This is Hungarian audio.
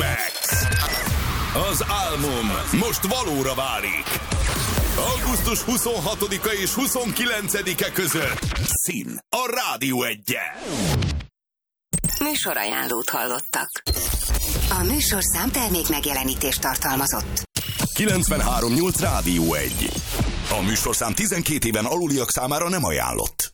Max. Az álmom most valóra válik. Augusztus 26-a és 29-e között Szín a Rádió 1-en. Műsorajánlót hallottak. A műsorszám termék megjelenítést tartalmazott. 93.8 Rádió 1. A műsorszám 12 éven aluliak számára nem ajánlott.